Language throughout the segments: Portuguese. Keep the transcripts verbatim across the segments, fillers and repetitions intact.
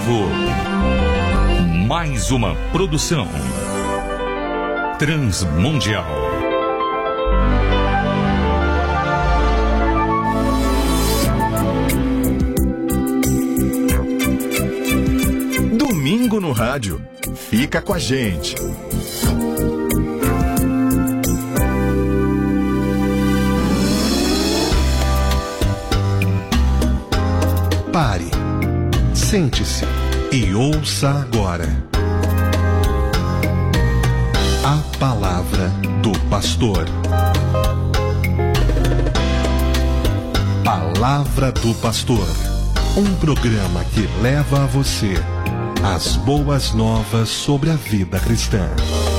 Vivo. Mais uma produção transmundial. Domingo no rádio. Fica com a gente. Pare, sente-se e ouça agora a palavra do pastor. Palavra do Pastor, um programa que leva a você as boas novas sobre a vida cristã.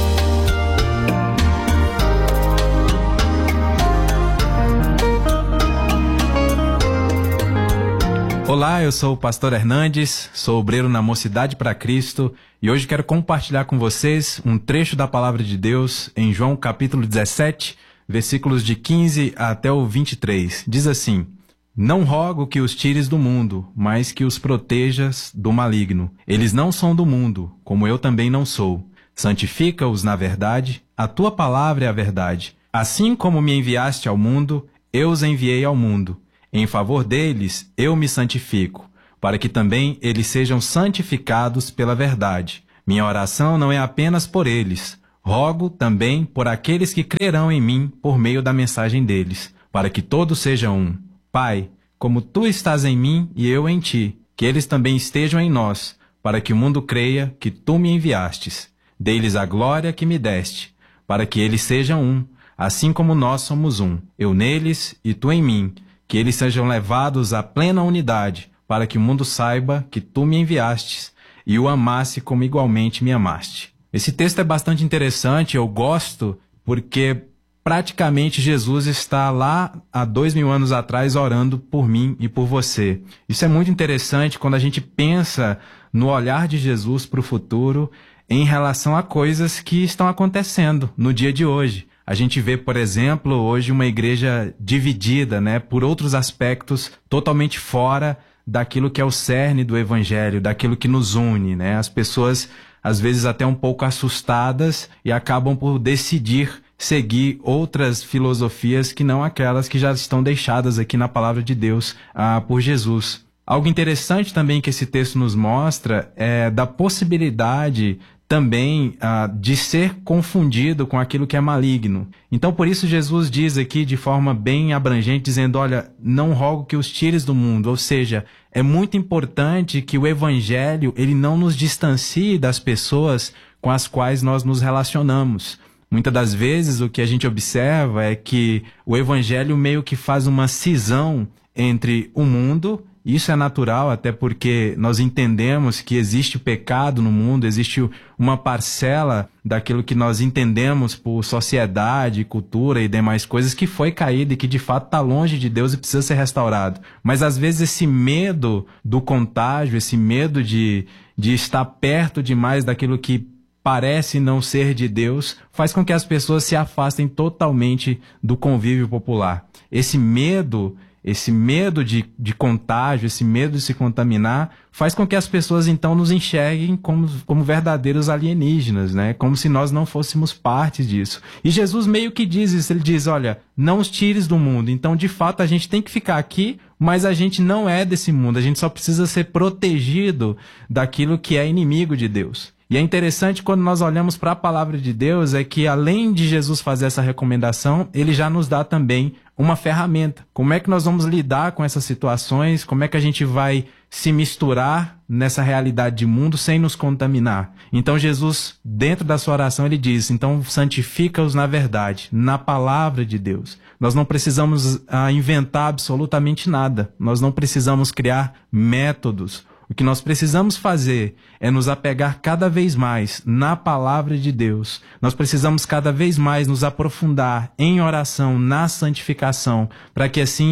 Olá, eu sou o pastor Hernandes, sou obreiro na Mocidade para Cristo e hoje quero compartilhar com vocês um trecho da Palavra de Deus em João capítulo dezessete, versículos de quinze até o vinte e três. Diz assim: Não rogo que os tires do mundo, mas que os protejas do maligno. Eles não são do mundo, como eu também não sou. Santifica-os na verdade, a tua palavra é a verdade. Assim como me enviaste ao mundo, eu os enviei ao mundo. Em favor deles, eu me santifico, para que também eles sejam santificados pela verdade. Minha oração não é apenas por eles. Rogo também por aqueles que crerão em mim por meio da mensagem deles, para que todos sejam um. Pai, como tu estás em mim e eu em ti, que eles também estejam em nós, para que o mundo creia que tu me enviastes. Dei-lhes a glória que me deste, para que eles sejam um, assim como nós somos um, eu neles e tu em mim, que eles sejam levados à plena unidade, para que o mundo saiba que tu me enviastes e o amasse como igualmente me amaste. Esse texto é bastante interessante, eu gosto, porque praticamente Jesus está lá há dois mil anos atrás orando por mim e por você. Isso é muito interessante quando a gente pensa no olhar de Jesus para o futuro em relação a coisas que estão acontecendo no dia de hoje. A gente vê, por exemplo, hoje uma igreja dividida, né, por outros aspectos totalmente fora daquilo que é o cerne do evangelho, daquilo que nos une, né? As pessoas, às vezes, até um pouco assustadas e acabam por decidir seguir outras filosofias que não aquelas que já estão deixadas aqui na palavra de Deus ah, por Jesus. Algo interessante também que esse texto nos mostra é da possibilidade também ah, de ser confundido com aquilo que é maligno. Então, por isso, Jesus diz aqui de forma bem abrangente, dizendo, olha, não rogo que os tires do mundo. Ou seja, é muito importante que o evangelho ele não nos distancie das pessoas com as quais nós nos relacionamos. Muitas das vezes o que a gente observa é que o evangelho meio que faz uma cisão entre o mundo. Isso é natural, até porque nós entendemos que existe pecado no mundo, existe uma parcela daquilo que nós entendemos por sociedade, cultura e demais coisas que foi caída e que de fato está longe de Deus e precisa ser restaurado. Mas às vezes esse medo do contágio, esse medo de, de estar perto demais daquilo que parece não ser de Deus, faz com que as pessoas se afastem totalmente do convívio popular. Esse medo... Esse medo de, de contágio, esse medo de se contaminar, faz com que as pessoas então nos enxerguem como, como verdadeiros alienígenas, né? Como se nós não fôssemos parte disso. E Jesus meio que diz isso, ele diz, olha, não os tires do mundo. Então, de fato, a gente tem que ficar aqui, mas a gente não é desse mundo. A gente só precisa ser protegido daquilo que é inimigo de Deus. E é interessante quando nós olhamos para a palavra de Deus, é que além de Jesus fazer essa recomendação, ele já nos dá também uma ferramenta. Como é que nós vamos lidar com essas situações? Como é que a gente vai se misturar nessa realidade de mundo sem nos contaminar? Então Jesus, dentro da sua oração, ele diz, então santifica-os na verdade, na palavra de Deus. Nós não precisamos ah, inventar absolutamente nada. Nós não precisamos criar métodos. O que nós precisamos fazer é nos apegar cada vez mais na palavra de Deus. Nós precisamos cada vez mais nos aprofundar em oração, na santificação, para que assim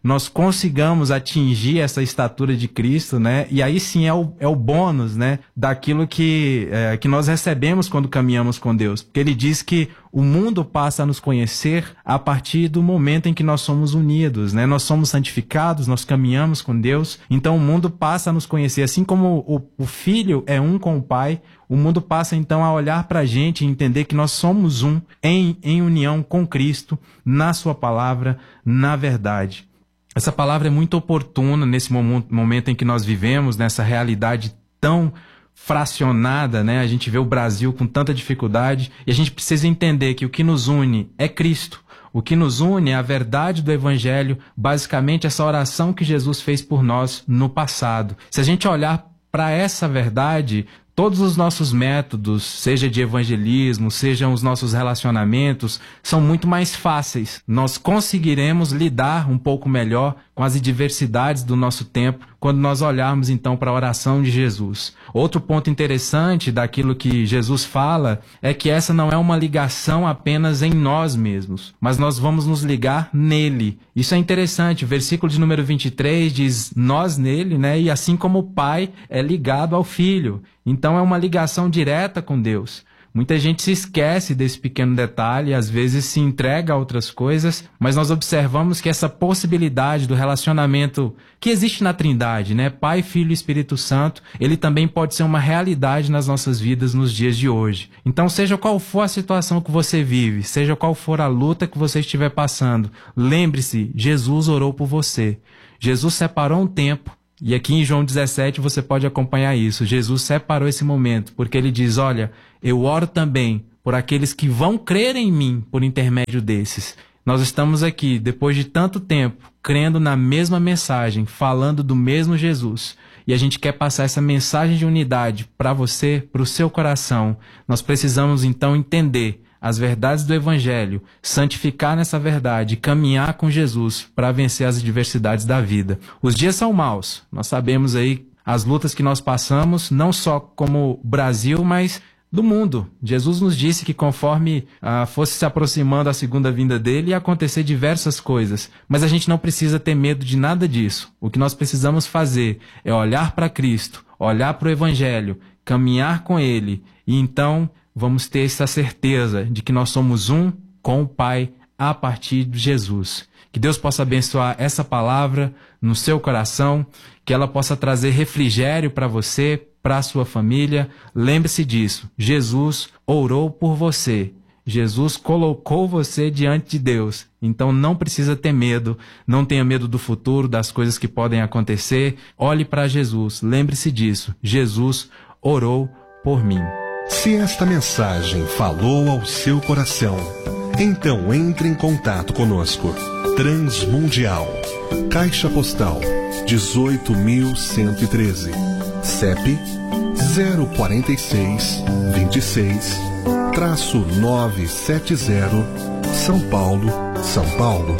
nós consigamos atingir essa estatura de Cristo, né? E aí sim é o, é o bônus, né? Daquilo que, é, que nós recebemos quando caminhamos com Deus. Porque ele diz que o mundo passa a nos conhecer a partir do momento em que nós somos unidos, né? Nós somos santificados, nós caminhamos com Deus, então o mundo passa a nos conhecer. Assim como o, o Filho é um com o Pai, o mundo passa então a olhar para a gente e entender que nós somos um em, em união com Cristo, na sua palavra, na verdade. Essa palavra é muito oportuna nesse momento em que nós vivemos, nessa realidade tão fracionada, né? A gente vê o Brasil com tanta dificuldade e a gente precisa entender que o que nos une é Cristo. O que nos une é a verdade do Evangelho, basicamente essa oração que Jesus fez por nós no passado. Se a gente olhar para essa verdade, todos os nossos métodos, seja de evangelismo, sejam os nossos relacionamentos, são muito mais fáceis. Nós conseguiremos lidar um pouco melhor com as adversidades do nosso tempo quando nós olharmos então para a oração de Jesus. Outro ponto interessante daquilo que Jesus fala é que essa não é uma ligação apenas em nós mesmos, mas nós vamos nos ligar nele. Isso é interessante. O versículo de número vinte e três diz nós nele, né? E assim como o Pai é ligado ao Filho. Então é uma ligação direta com Deus. Muita gente se esquece desse pequeno detalhe e às vezes se entrega a outras coisas, mas nós observamos que essa possibilidade do relacionamento que existe na Trindade, né? Pai, Filho e Espírito Santo, ele também pode ser uma realidade nas nossas vidas nos dias de hoje. Então, seja qual for a situação que você vive, seja qual for a luta que você estiver passando, lembre-se, Jesus orou por você. Jesus separou um tempo. E aqui em João dezessete você pode acompanhar isso. Jesus separou esse momento, porque ele diz, olha, eu oro também por aqueles que vão crer em mim por intermédio desses. Nós estamos aqui, depois de tanto tempo, crendo na mesma mensagem, falando do mesmo Jesus. E a gente quer passar essa mensagem de unidade para você, para o seu coração. Nós precisamos então entender as verdades do Evangelho, santificar nessa verdade, caminhar com Jesus para vencer as adversidades da vida. Os dias são maus, nós sabemos aí as lutas que nós passamos, não só como Brasil, mas do mundo. Jesus nos disse que conforme ah, fosse se aproximando a segunda vinda dele, ia acontecer diversas coisas. Mas a gente não precisa ter medo de nada disso. O que nós precisamos fazer é olhar para Cristo, olhar para o Evangelho, caminhar com ele e então vamos ter essa certeza de que nós somos um com o Pai a partir de Jesus. Que Deus possa abençoar essa palavra no seu coração, que ela possa trazer refrigério para você, para a sua família. Lembre-se disso, Jesus orou por você. Jesus colocou você diante de Deus. Então não precisa ter medo, não tenha medo do futuro, das coisas que podem acontecer. Olhe para Jesus, lembre-se disso. Jesus orou por mim. Se esta mensagem falou ao seu coração, então entre em contato conosco. Transmundial, Caixa Postal dezoito mil cento e treze, C E P zero quarenta e seis, vinte e seis, traço novecentos e setenta, São Paulo, São Paulo.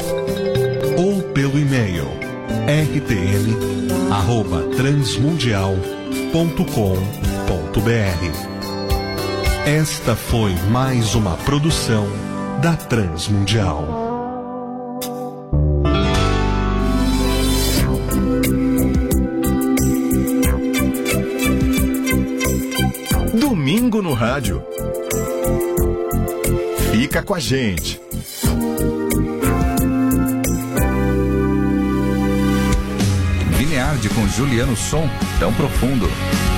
Ou pelo e-mail r t m arroba transmundial ponto com ponto b r. Esta foi mais uma produção da Transmundial. Domingo no rádio. Fica com a gente. Vineyard com Juliano Som, tão profundo.